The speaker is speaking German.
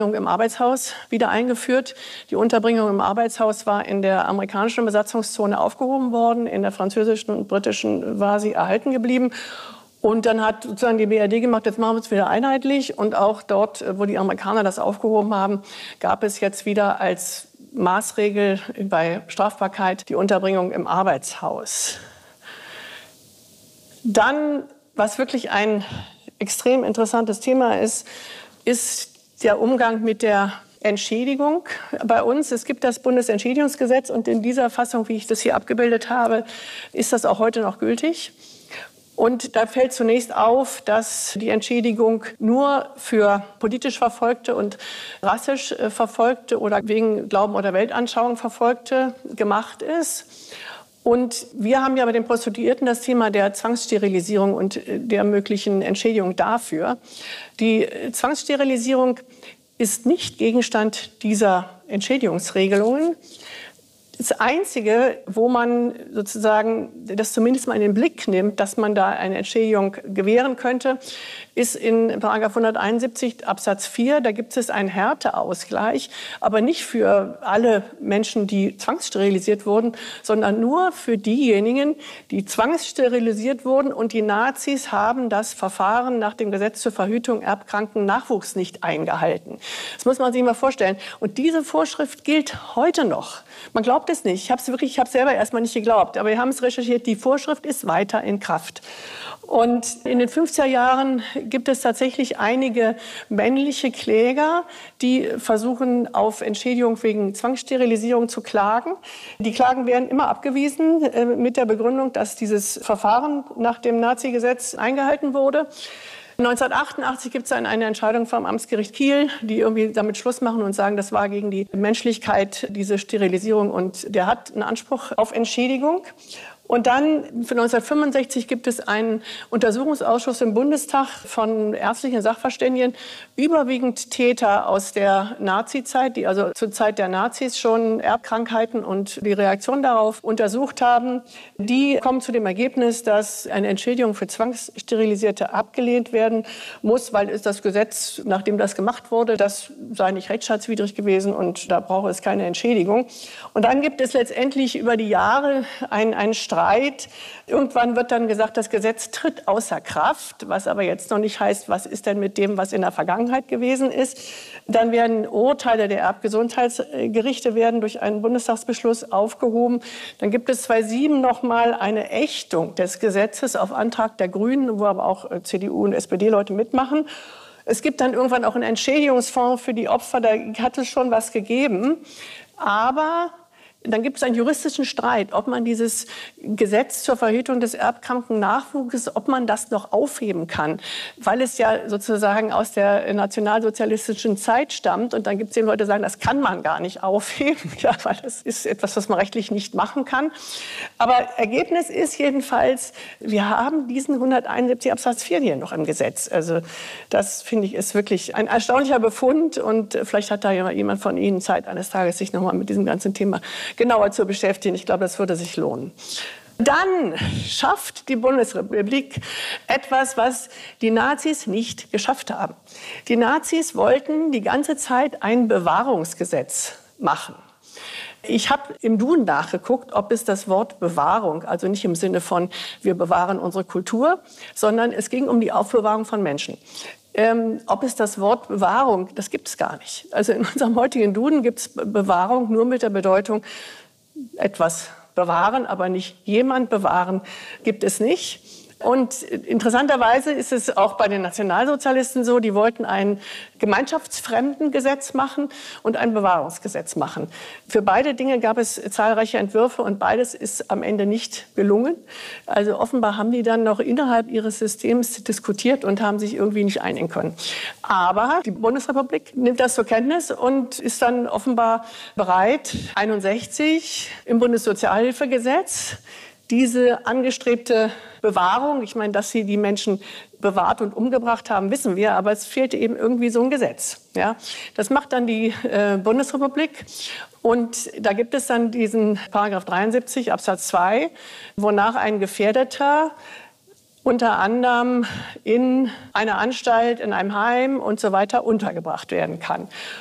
im Arbeitshaus wieder eingeführt. Die Unterbringung im Arbeitshaus war in der amerikanischen Besatzungszone aufgehoben worden, in der französischen und britischen war sie erhalten geblieben. Und dann hat sozusagen die BRD gemacht, jetzt machen wir es wieder einheitlich. Und auch dort, wo die Amerikaner das aufgehoben haben, gab es jetzt wieder als Maßregel bei Strafbarkeit die Unterbringung im Arbeitshaus. Dann, was wirklich ein extrem interessantes Thema ist, ist der Umgang mit der Entschädigung bei uns. Es gibt das Bundesentschädigungsgesetz und in dieser Fassung, wie ich das hier abgebildet habe, ist das auch heute noch gültig. Und da fällt zunächst auf, dass die Entschädigung nur für politisch Verfolgte und rassisch Verfolgte oder wegen Glauben oder Weltanschauung Verfolgte gemacht ist. Und wir haben ja bei den Prostituierten das Thema der Zwangssterilisierung und der möglichen Entschädigung dafür. Die Zwangssterilisierung ist nicht Gegenstand dieser Entschädigungsregelungen. Das Einzige, wo man sozusagen das zumindest mal in den Blick nimmt, dass man da eine Entschädigung gewähren könnte, ist in § 171 Absatz 4. Da gibt es einen Härteausgleich, aber nicht für alle Menschen, die zwangssterilisiert wurden, sondern nur für diejenigen, die zwangssterilisiert wurden und die Nazis haben das Verfahren nach dem Gesetz zur Verhütung erbkranken Nachwuchs nicht eingehalten. Das muss man sich mal vorstellen. Und diese Vorschrift gilt heute noch. Man glaubt es nicht. Ich habe es selber erst mal nicht geglaubt. Aber wir haben es recherchiert. Die Vorschrift ist weiter in Kraft. Und in den 50er Jahren gibt es tatsächlich einige männliche Kläger, die versuchen, auf Entschädigung wegen Zwangssterilisierung zu klagen. Die Klagen werden immer abgewiesen mit der Begründung, dass dieses Verfahren nach dem Nazi-Gesetz eingehalten wurde. 1988 gibt es dann eine Entscheidung vom Amtsgericht Kiel, die irgendwie damit Schluss machen und sagen, das war gegen die Menschlichkeit, diese Sterilisierung. Und der hat einen Anspruch auf Entschädigung. Und dann für 1965 gibt es einen Untersuchungsausschuss im Bundestag von ärztlichen Sachverständigen, überwiegend Täter aus der Nazizeit, die also zur Zeit der Nazis schon Erbkrankheiten und die Reaktion darauf untersucht haben. Die kommen zu dem Ergebnis, dass eine Entschädigung für Zwangssterilisierte abgelehnt werden muss, weil es das Gesetz, nachdem das gemacht wurde, das sei nicht rechtsstaatswidrig gewesen und da brauche es keine Entschädigung. Und dann gibt es letztendlich über die Jahre einen Streit. Irgendwann wird dann gesagt, das Gesetz tritt außer Kraft, was aber jetzt noch nicht heißt, was ist denn mit dem, was in der Vergangenheit gewesen ist. Dann werden Urteile der Erbgesundheitsgerichte werden durch einen Bundestagsbeschluss aufgehoben. Dann gibt es 2007 noch mal eine Ächtung des Gesetzes auf Antrag der Grünen, wo aber auch CDU und SPD-Leute mitmachen. Es gibt dann irgendwann auch einen Entschädigungsfonds für die Opfer, da hat es schon was gegeben. Aber dann gibt es einen juristischen Streit, ob man dieses Gesetz zur Verhütung des erbkranken Nachwuchses, ob man das noch aufheben kann, weil es ja sozusagen aus der nationalsozialistischen Zeit stammt. Und dann gibt es eben Leute, die sagen, das kann man gar nicht aufheben, ja, weil das ist etwas, was man rechtlich nicht machen kann. Aber Ergebnis ist jedenfalls, wir haben diesen 171 Absatz 4 hier noch im Gesetz. Also das, finde ich, ist wirklich ein erstaunlicher Befund. Und vielleicht hat da jemand von Ihnen Zeit, eines Tages sich noch mal mit diesem ganzen Thema genauer zu beschäftigen. Ich glaube, das würde sich lohnen. Dann schafft die Bundesrepublik etwas, was die Nazis nicht geschafft haben. Die Nazis wollten die ganze Zeit ein Bewahrungsgesetz machen. Ich habe im Duden nachgeguckt, ob es das Wort Bewahrung, also nicht im Sinne von wir bewahren unsere Kultur, sondern es ging um die Aufbewahrung von Menschen. Ob es das Wort Bewahrung, das gibt es gar nicht. Also in unserem heutigen Duden gibt es Bewahrung nur mit der Bedeutung etwas bewahren, aber nicht jemand bewahren, gibt es nicht. Und interessanterweise ist es auch bei den Nationalsozialisten so, die wollten ein Gemeinschaftsfremdengesetz machen und ein Bewahrungsgesetz machen. Für beide Dinge gab es zahlreiche Entwürfe und beides ist am Ende nicht gelungen. Also offenbar haben die dann noch innerhalb ihres Systems diskutiert und haben sich irgendwie nicht einigen können. Aber die Bundesrepublik nimmt das zur Kenntnis und ist dann offenbar bereit, 61 im Bundessozialhilfegesetz diese angestrebte Bewahrung, ich meine, dass sie die Menschen bewahrt und umgebracht haben, wissen wir, aber es fehlte eben irgendwie so ein Gesetz. Ja? Das macht dann die Bundesrepublik und da gibt es dann diesen Paragraph 73 Absatz 2, wonach ein Gefährdeter unter anderem in einer Anstalt, in einem Heim und so weiter untergebracht werden kann.